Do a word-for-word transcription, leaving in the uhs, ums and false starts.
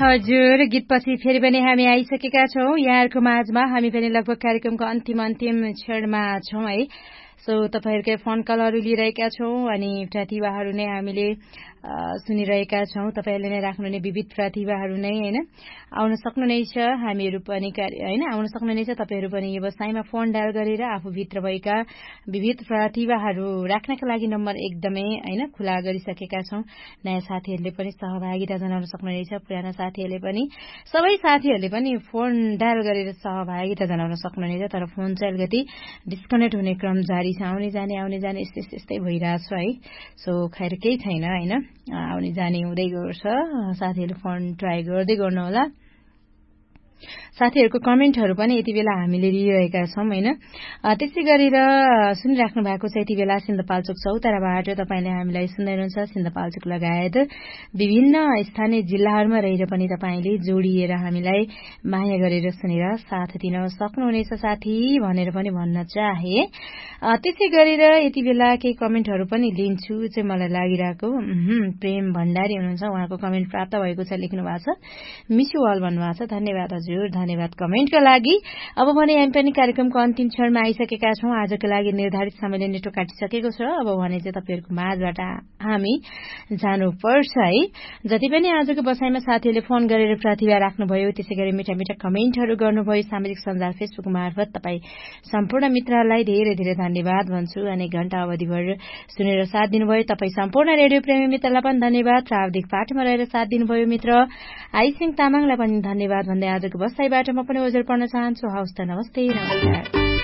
हजुर, गीतपछि फेरि पनि हामी आइसकेका छौं यहाँहरूको माझमा। हामी पनि लगभग कार्यक्रमको अन्तिम अन्तिम क्षणमा छौं है। सो तपाईहरुकै फोन कलहरु लिइरहेका छौं अनि प्रतिभाहरु नै हामीले सुनिरहेका छौं। तपाईहरुले नै राख्नुहुने विविध प्रतिभाहरु नै हैन आउन सक्नुहुनेछ। हामीहरु पनि हैन आउन सक्नुहुनेछ। तपाईहरु पनि यो बसाइमा फोन डायल गरेर आफू भित्र भएका विविध प्रतिभाहरु राख्नका लागि नम्बर एकदमै हैन खुला गरिसकेका छौं। नयाँ साथीहरुले पनि सहभागिता जनाउन सक्नुहुनेछ। पुराना साथीहरुले पनि सबै साथीहरुले पनि फोन डायल गरेर सहभागिता जनाउन सक्नुहुनेछ। तर फोन चाहिँ अलिकति डिस्कनेक्ट हुने क्रम जारी छ। आउने जाने आउने जाने यस्तै यस्तै भइरहेछ है। सो खैर केही छैन हैन आउने जाने हुँदै गर्छ। साथीहरुले फोन ट्राई गर्दै गर्नु होला। साथीहरुको कमेन्टहरु पनि यति बेला हामीले लिइरहेका छौं हैन। त्यसै गरेर सुनिराख्नु भएको छ यति बेला सिन्धपाल्चोक चौताराबाट तपाईले हामीलाई सुन्दै हुनुहुन्छ। सिन्धपाल्चोक लगायत विभिन्न स्थानीय जिल्लाहरुमा रहेर पनि तपाईले जोडिएर हामीलाई माया गरेर सुनेर साथ दिन सक्नुहुनेछ साथी भनेर पनि भन्न चाहे। त्यसै गरेर यति बेला केही कमेन्टहरु पनि लिन्छु चाहिँ मलाई लागिरहेको। प्रेम भण्डारी हुनुहुन्छ उहाँको कमेन्ट प्राप्त भएको छ लेख्नु भएको छ। मिस यु अल भन्नुभएको छ। धन्यवाद हजुर धन्यवाद कमेन्टका लागि। अब भने हामी पनि कार्यक्रमको अन्तिम क्षणमा आइसकेका छौं। आजको लागि निर्धारित समयले नेटो काटिसकेको छ। अब भने चाहिँ तपाईहरुको माझबाट हामी जानुपर्छ है। जति पनि आजको बसाइमा साथीहरुले फोन गरेर प्रतिभा राख्नुभयो त्यसै गरी मिठा मिठा कमेन्टहरु गर्नुभयो सामाजिक सञ्जाल फेसबुक मार्फत तपाई सम्पूर्ण मित्रहरुलाई धेरै धेरै धन्यवाद भन्छु। अनि घण्टा अवधिभर सुनेर साथ दिनुभयो तपाई सम्पूर्ण रेडियो प्रेमी मित्रलाई पनि धन्यवाद। प्राविधिक पाठमा रहेर साथ दिनुभयो मित्र आइसिङ तामाङलाई पनि धन्यवाद भन्दै आजको बसाइबाट म पनि ओझर पर्न चाहन्छु। हवस् त नमस्ते नमस्कार।